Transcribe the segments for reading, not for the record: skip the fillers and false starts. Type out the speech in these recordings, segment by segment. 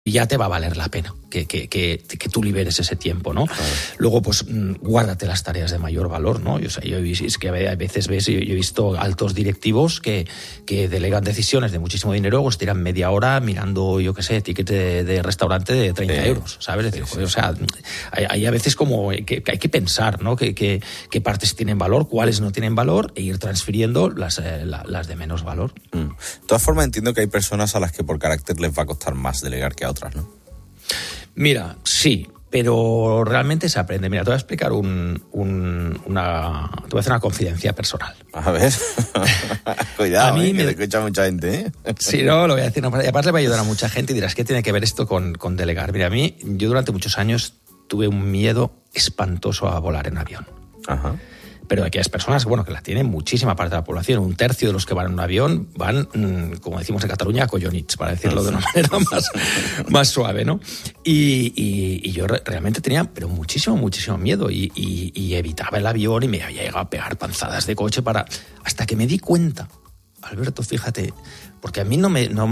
y ya te va a valer la pena que tú liberes ese tiempo, ¿no? Claro. Luego, pues, guárdate las tareas de mayor valor, ¿no? Es que a veces yo he visto altos directivos que delegan decisiones de muchísimo dinero, pues tiran media hora mirando, yo qué sé, ticket de restaurante de 30 euros, ¿sabes? Es decir, joder, o sea, hay a veces como que hay que pensar, ¿no? Qué partes tienen valor, cuáles no tienen valor, e ir transfiriendo las de menos valor. De todas formas, entiendo que hay personas a las que por carácter les va a costar más delegar que a otras, ¿no? Mira, sí, pero realmente se aprende. Mira, te voy a explicar te voy a hacer una confidencia personal. A ver, cuidado, que te escucha mucha gente, ¿eh? Sí, no, lo voy a decir. No, aparte le va a ayudar a mucha gente y dirás, ¿qué tiene que ver esto con delegar? Mira, yo durante muchos años tuve un miedo espantoso a volar en avión. Ajá. Pero aquellas personas, bueno, que la tienen muchísima parte de la población, un tercio de los que van en un avión van, como decimos en Cataluña, a collonits, para decirlo de una manera más suave, ¿no? Y yo realmente tenía, pero muchísimo miedo y evitaba el avión y me había llegado a pegar panzadas de coche hasta que me di cuenta, Alberto, fíjate, porque a mí no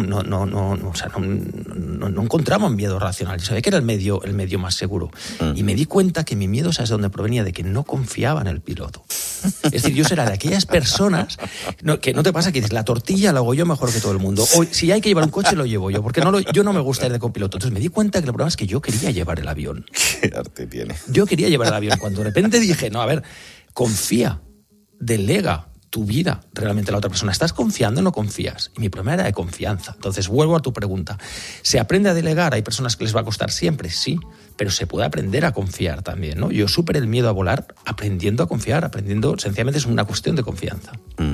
encontraba un miedo racional. Yo sabía que era el medio más seguro. Y me di cuenta que mi miedo, ¿sabes de dónde provenía? De que no confiaba en el piloto. Es decir, yo era de aquellas personas que no te pasa que dices, la tortilla la hago yo mejor que todo el mundo. O si hay que llevar un coche, lo llevo yo, porque yo no me gusta ir de copiloto. Entonces me di cuenta que el problema es que yo quería llevar el avión. ¿Qué arte tiene? Yo quería llevar el avión. Cuando de repente dije, no, a ver, confía, delega tu vida realmente a la otra persona. ¿Estás confiando o no confías? Y mi problema era de confianza. Entonces, vuelvo a tu pregunta. ¿Se aprende a delegar? ¿Hay personas que les va a costar siempre? Sí, pero se puede aprender a confiar también, ¿no? Yo superé el miedo a volar aprendiendo a confiar, sencillamente es una cuestión de confianza.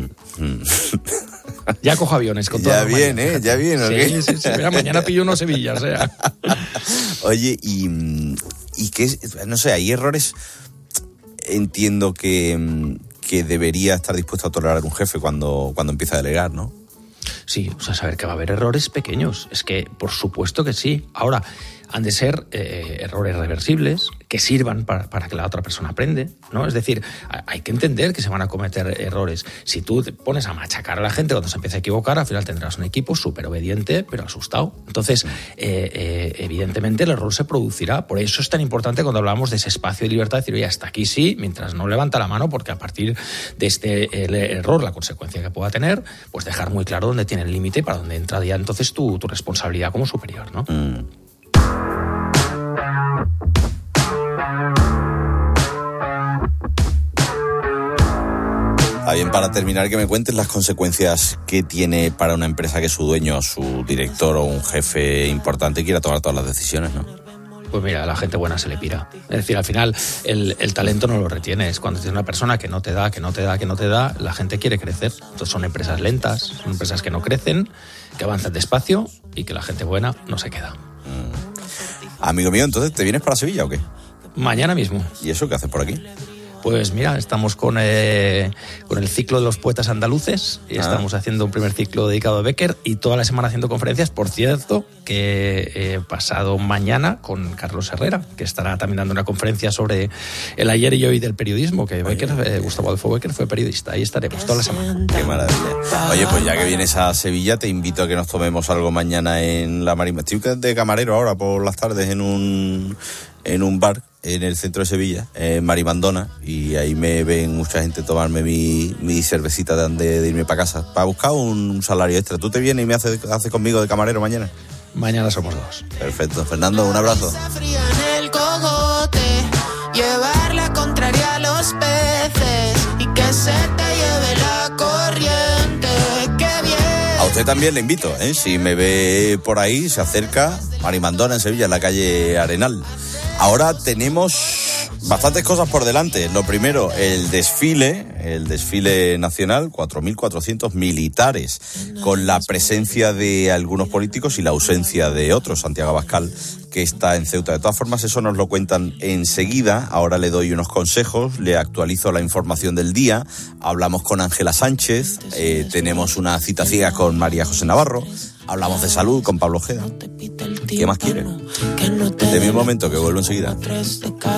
Ya cojo aviones con toda la bien, ya bien, ¿ok? Sí. Mira, mañana pillo unos Sevillas, ¿eh? Oye, y qué, no sé, hay errores, entiendo que debería estar dispuesto a tolerar un jefe cuando empieza a delegar, ¿no? Sí, o sea, saber que va a haber errores pequeños. Es que, por supuesto que sí. Ahora, han de ser errores reversibles, que sirvan para que la otra persona aprende, ¿no? Es decir, hay que entender que se van a cometer errores. Si tú te pones a machacar a la gente cuando se empieza a equivocar, al final tendrás un equipo súper obediente, pero asustado. Entonces, evidentemente el error se producirá. Por eso es tan importante cuando hablamos de ese espacio de libertad, decir, oye, hasta aquí sí, mientras no levanta la mano, porque a partir de el error, la consecuencia que pueda tener, pues dejar muy claro dónde tiene el límite, para dónde entra ya entonces tu responsabilidad como superior, ¿no? Está bien, para terminar, que me cuentes las consecuencias que tiene para una empresa que su dueño, su director o un jefe importante quiera tomar todas las decisiones, ¿no? Pues mira, a la gente buena se le pira. Es decir, al final el talento no lo retienes. Cuando tienes una persona que no te da, la gente quiere crecer. Entonces son empresas lentas, son empresas que no crecen, que avanzan despacio y que la gente buena no se queda. Amigo mío, entonces, ¿te vienes para Sevilla o qué? Mañana mismo. ¿Y eso qué haces por aquí? Pues mira, estamos con el ciclo de los poetas andaluces y estamos haciendo un primer ciclo dedicado a Bécquer y toda la semana haciendo conferencias. Por cierto, que he pasado mañana con Carlos Herrera, que estará también dando una conferencia sobre el ayer y hoy del periodismo, que Gustavo Adolfo Bécquer fue periodista. Ahí estaremos toda la semana. Qué maravilla. Oye, pues ya que vienes a Sevilla, te invito a que nos tomemos algo mañana en la Marimandona. Estoy de camarero ahora por las tardes en un bar en el centro de Sevilla, Marimandona, y ahí me ven mucha gente tomarme mi cervecita de irme para casa, para buscar un salario extra. ¿Tú te vienes y me haces conmigo de camarero mañana? Mañana somos dos. Perfecto. Fernando, un abrazo. Llevar la contraria a los peces y que se te lleve la corriente. ¡Qué bien! A usted también le invito, si me ve por ahí, se acerca, Marimandona en Sevilla, en la calle Arenal. Ahora tenemos bastantes cosas por delante. Lo primero, el desfile nacional, 4.400 militares, con la presencia de algunos políticos y la ausencia de otros. Santiago Abascal, que está en Ceuta. De todas formas, eso nos lo cuentan enseguida. Ahora le doy unos consejos, le actualizo la información del día. Hablamos con Ángela Sánchez, tenemos una cita ciega con María José Navarro. Hablamos de salud con Pablo Ojeda. ¿Qué más quiere? De mi momento, que vuelvo enseguida.